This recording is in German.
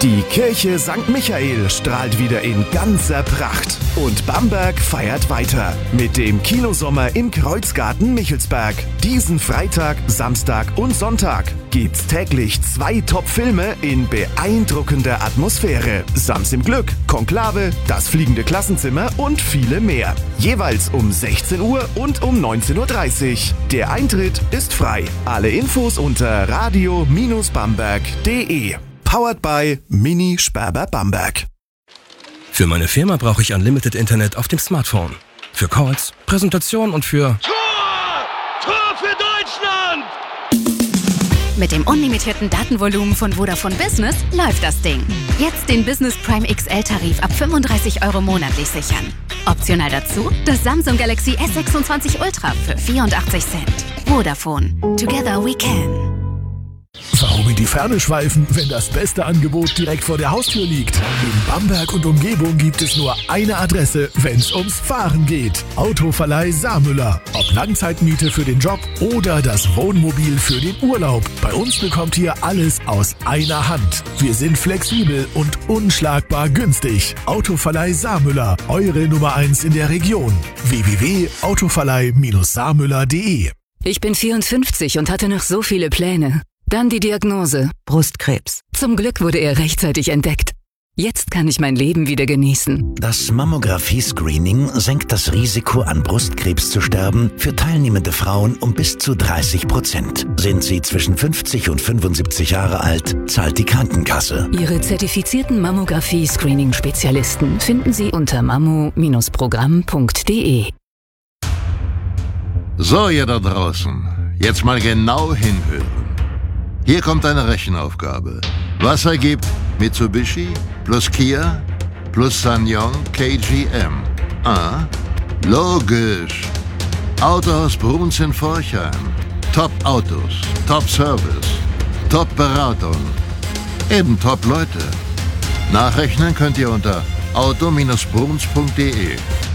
Die Kirche St. Michael strahlt wieder in ganzer Pracht. Und Bamberg feiert weiter mit dem Kinosommer im Kreuzgarten Michelsberg. Diesen Freitag, Samstag und Sonntag gibt's täglich 2 Top-Filme in beeindruckender Atmosphäre. Sams im Glück, Konklave, Das fliegende Klassenzimmer und viele mehr. Jeweils um 16 Uhr und um 19.30 Uhr. Der Eintritt ist frei. Alle Infos unter radio-bamberg.de. Powered by Mini Sperber Bamberg. Für meine Firma brauche ich Unlimited Internet auf dem Smartphone. Für Calls, Präsentation und für... Tor für Deutschland! Mit dem unlimitierten Datenvolumen von Vodafone Business läuft das Ding. Jetzt den Business Prime XL-Tarif ab 35 € monatlich sichern. Optional dazu das Samsung Galaxy S26 Ultra für 84 Cent. Vodafone. Together we can. Warum in die Ferne schweifen, wenn das beste Angebot direkt vor der Haustür liegt? In Bamberg und Umgebung gibt es nur eine Adresse, wenn's ums Fahren geht. Autoverleih Saarmüller. Ob Langzeitmiete für den Job oder das Wohnmobil für den Urlaub. Bei uns bekommt ihr alles aus einer Hand. Wir sind flexibel und unschlagbar günstig. Autoverleih Saarmüller. Eure Nummer 1 in der Region. www.autoverleih-saarmüller.de. Ich bin 54 und hatte noch so viele Pläne. Dann die Diagnose, Brustkrebs. Zum Glück wurde er rechtzeitig entdeckt. Jetzt kann ich mein Leben wieder genießen. Das Mammographie-Screening senkt das Risiko, an Brustkrebs zu sterben, für teilnehmende Frauen um bis zu 30%. Sind sie zwischen 50 und 75 Jahre alt, zahlt die Krankenkasse. Ihre zertifizierten Mammographie-Screening-Spezialisten finden Sie unter mammo-programm.de. So, ihr da draußen, jetzt mal genau hinhören. Hier kommt eine Rechenaufgabe. Was ergibt Mitsubishi plus Kia plus SsangYong KGM? Ah, logisch. Autohaus Bruns in Forchheim. Top Autos, Top Service, Top Beratung. Eben Top Leute. Nachrechnen könnt ihr unter auto-bruns.de.